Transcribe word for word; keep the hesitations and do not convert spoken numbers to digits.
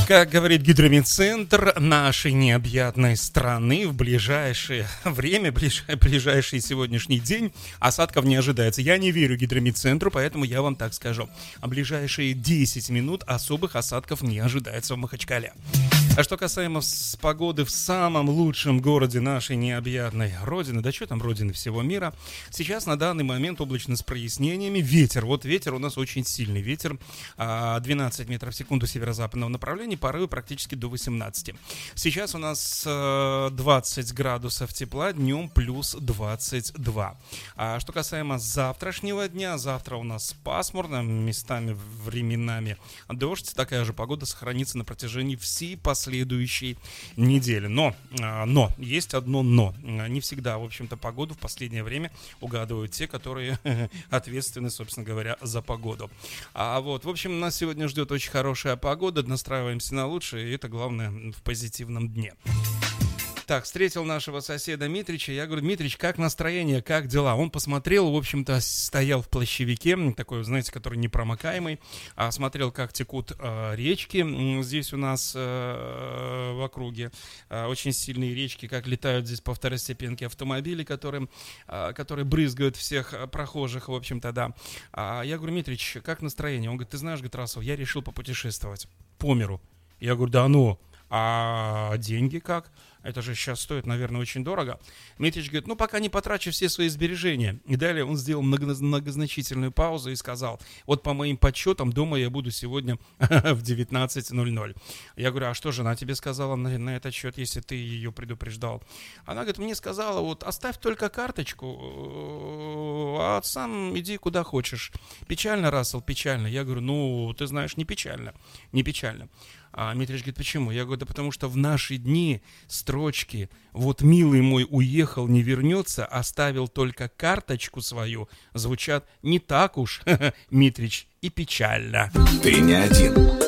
Как говорит гидромедцентр нашей необъятной страны, в ближайшее время, ближ, ближайший сегодняшний день осадков не ожидается. Я не верю гидромедцентру, поэтому я вам так скажу. А ближайшие десять минут особых осадков не ожидается в Махачкале. А что касаемо погоды в самом лучшем городе нашей необъятной родины, да что там родины всего мира, сейчас на данный момент облачно с прояснениями, ветер, вот ветер у нас очень сильный, ветер двенадцать метров в секунду северо-западного направления, порывы практически до восемнадцати. Сейчас у нас двадцать градусов тепла, днем плюс двадцать два. А что касаемо завтрашнего дня, завтра у нас пасмурно, местами временами дождь, такая же погода сохранится на протяжении всей последующей недели. Но, но, есть одно но. Не всегда, в общем-то, погоду в последнее время угадывают те, которые ответственны, собственно говоря, за погоду. А вот, в общем, нас сегодня ждет очень хорошая погода, настраиваемся на лучшее, и это главное в позитивном дне. Так, встретил нашего соседа Митрича, я говорю: Митрич, как настроение, как дела? Он посмотрел, в общем-то, стоял в плащевике, такой, знаете, который непромокаемый, а смотрел, как текут э, речки здесь у нас э, в округе, э, очень сильные речки, как летают здесь по второстепенке автомобили, которые, э, которые брызгают всех прохожих, в общем-то, да. А я говорю: Митрич, как настроение? Он говорит: ты знаешь, говорит, Расул, я решил попутешествовать по миру. Я говорю: да ну, а деньги как? Это же сейчас стоит, наверное, очень дорого. Митрич говорит: ну, пока не потрачу все свои сбережения. И далее он сделал много, многозначительную паузу и сказал: вот по моим подсчетам, дома я буду сегодня в девятнадцать ноль ноль. Я говорю: а что жена тебе сказала на, на этот счет, если ты ее предупреждал? Она говорит: мне сказала: вот оставь только карточку, а сам иди куда хочешь. Печально, Рассел, печально. Я говорю: ну, ты знаешь, не печально, не печально. А Митрич говорит: почему? Я говорю: да потому что в наши дни строчки «вот милый мой уехал, не вернется, оставил только карточку свою» звучат не так уж, Митрич, и печально. Ты не один.